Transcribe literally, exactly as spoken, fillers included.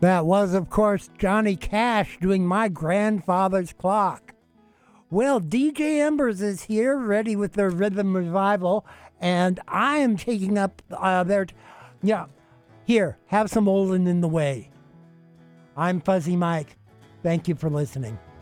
That was, of course, Johnny Cash doing My Grandfather's Clock. Well, D J Embers is here, ready with their Rhythm Revival, and I am taking up uh, their... T- yeah, here, have some Olin in the Way. I'm Fuzzy Mike. Thank you for listening.